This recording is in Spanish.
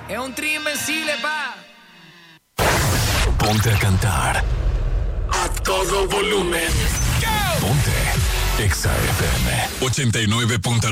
Es un trío invencible, pa. Ponte a cantar a todo volumen. Ponte Exa FM 89.9.